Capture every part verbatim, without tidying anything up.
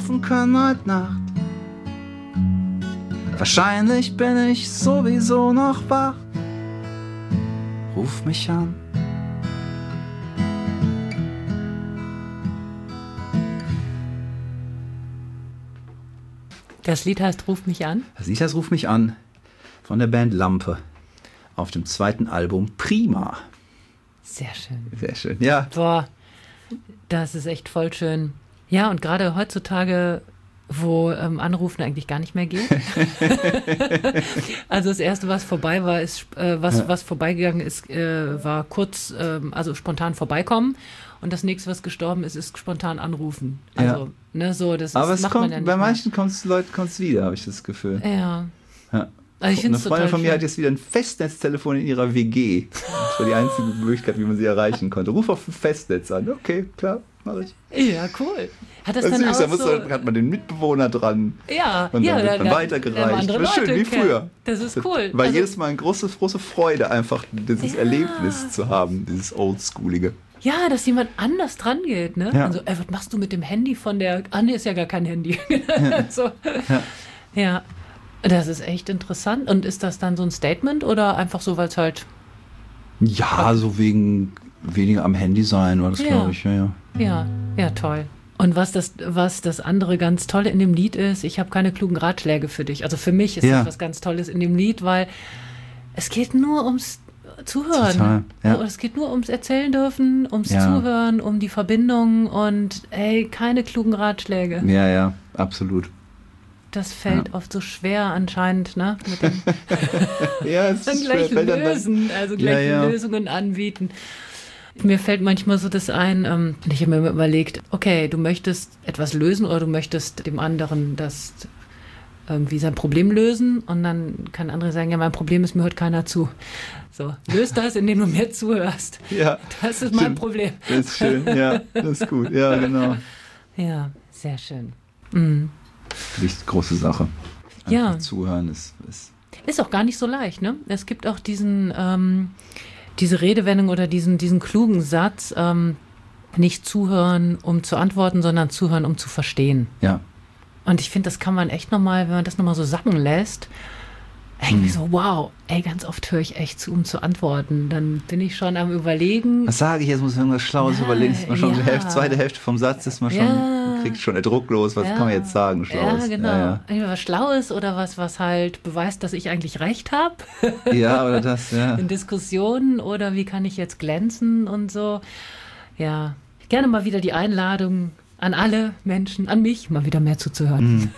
schlafen können heute Nacht. Wahrscheinlich bin ich sowieso noch wach. Ruf mich an. Das Lied heißt Ruf mich an? Das Lied heißt Ruf mich an von der Band Lampe auf dem zweiten Album Prima. Sehr schön. Sehr schön, ja. Boah, das ist echt voll schön. Ja, und gerade heutzutage, wo ähm, Anrufen eigentlich gar nicht mehr geht. Also das Erste, was vorbei war, ist, äh, was, ja. was vorbeigegangen ist, äh, war kurz, äh, also spontan vorbeikommen. Und das Nächste, was gestorben ist, ist spontan anrufen. Also, ja. ne, so, das Aber ist, es macht kommt, man ja nicht bei mehr. manchen kommt's, Leuten kommt es wieder, habe ich das Gefühl. Ja. Ja. Also ich Eine Freundin von mir schön. hat jetzt wieder ein Festnetztelefon in ihrer W G. Das war die einzige Möglichkeit, wie man sie erreichen konnte. Ruf auf ein Festnetz an. Okay, klar, mache ich. Ja, cool. Hat das, das dann ist, auch da muss, so... hat man den Mitbewohner dran. Ja, und ja, dann wird dann, man weitergereicht. dann Das ist schön, wie früher. Das ist cool. War Also, jedes Mal eine große, große Freude, einfach dieses Ja. Erlebnis zu haben, dieses Oldschoolige. ja, dass jemand anders dran geht, ne? Ja. Also, ey, was machst du mit dem Handy von der... Ah, nee, ist ja gar kein Handy. so. Ja. Ja, das ist echt interessant. Und ist das dann so ein Statement oder einfach so, weil es halt... Ja, so wegen weniger am Handy sein war das, Ja. glaube ich. Ja, ja. Ja, ja, toll. Und was das, was das andere ganz Tolle in dem Lied ist, ich habe keine klugen Ratschläge für dich. Also für mich ist Ja. das was ganz Tolles in dem Lied, weil es geht nur ums Zuhören. Total, ja. Es geht nur ums Erzählen dürfen, ums Ja. Zuhören, um die Verbindung und ey, keine klugen Ratschläge. Ja, ja, absolut. Das fällt Ja. oft so schwer anscheinend, ne? Mit dem Ja, es dann ist gleich schwer, weil dann- lösen, also gleich Ja, ja. Lösungen anbieten. Mir fällt manchmal so das ein, ähm, und ich habe mir immer überlegt, okay, du möchtest etwas lösen oder du möchtest dem anderen das irgendwie sein Problem lösen und dann kann der andere sagen, ja, mein Problem ist, mir hört keiner zu. So, löst das, indem du mir zuhörst. Ja, Das ist mein stimmt. Problem. Das ist schön, ja, das ist gut. Ja, genau. Ja, sehr schön. Mhm. Richtig große Sache. Einfach Ja. Zuhören ist, ist Ist auch gar nicht so leicht, ne? Es gibt auch diesen, ähm, diese Redewendung oder diesen, diesen klugen Satz, ähm, nicht zuhören, um zu antworten, sondern zuhören, um zu verstehen. ja. Und ich finde, das kann man echt nochmal, wenn man das nochmal so sacken lässt, irgendwie so, wow, ey, ganz oft höre ich echt zu, um zu antworten. Dann bin ich schon am Überlegen. Was sage ich jetzt? Muss ich irgendwas Schlaues Ja, überlegen. Ist man schon ja. die Hälfte, zweite Hälfte vom Satz ist man schon, Ja. kriegt schon der Druck los. Was Ja. kann man jetzt sagen, Schlaues? Ja, genau. Ja, Entweder was Schlaues oder was, was halt beweist, dass ich eigentlich recht habe. ja. ja, oder das, ja. In Diskussionen oder wie kann ich jetzt glänzen und so. Ja, gerne mal wieder die Einladung an alle Menschen, an mich, mal wieder mehr zuzuhören. Mhm.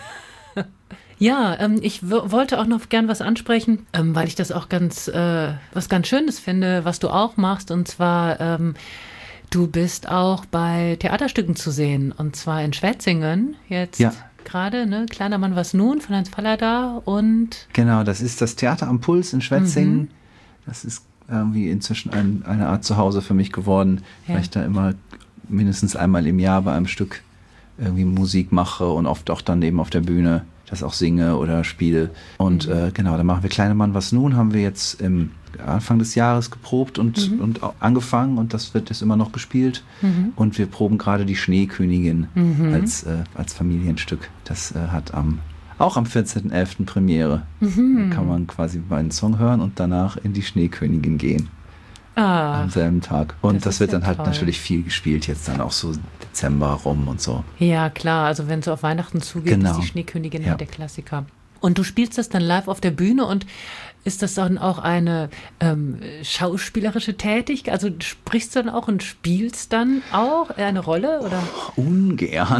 Ja, ähm, ich w- wollte auch noch gern was ansprechen, ähm, weil ich das auch ganz, äh, was ganz Schönes finde, was du auch machst. Und zwar, ähm, du bist auch bei Theaterstücken zu sehen. Und zwar in Schwetzingen jetzt Ja. gerade, ne? Kleiner Mann, was nun? Von Hans Fallada und... Genau, das ist das Theater am Puls in Schwetzingen. Mhm. Das ist irgendwie inzwischen ein, eine Art Zuhause für mich geworden, Ja. weil ich da immer mindestens einmal im Jahr bei einem Stück irgendwie Musik mache und oft auch dann eben auf der Bühne das auch singe oder spiele. Und Mhm. äh, genau, da machen wir Kleine Mann, was nun, haben wir jetzt im Anfang des Jahres geprobt und, Mhm. und auch angefangen und das wird jetzt immer noch gespielt. Mhm. Und wir proben gerade die Schneekönigin Mhm. als, äh, als Familienstück. Das äh, hat am, auch am vierzehnten elften Premiere. Mhm. Da kann man quasi meinen Song hören und danach in die Schneekönigin gehen. Ah, Am selben Tag. Und das das, ist wird ja dann halt toll. natürlich viel gespielt, jetzt dann auch so Dezember rum und so. ja, klar. Also wenn es so auf Weihnachten zugeht, Genau. ist die Schneekönigin Ja. halt der Klassiker. Und du spielst das dann live auf der Bühne und ist das dann auch eine ähm, schauspielerische Tätigkeit? Also sprichst du dann auch und spielst dann auch eine Rolle? Oder? Ungern.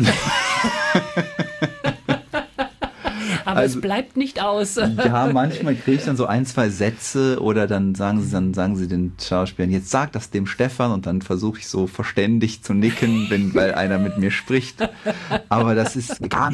Aber also- es bleibt nicht aus. Ja, manchmal kriege ich dann so ein, zwei Sätze oder dann sagen sie, dann sagen sie den Schauspielern, jetzt sag das dem Stefan und dann versuche ich so verständig zu nicken, wenn, weil einer mit mir spricht. Aber das ist gar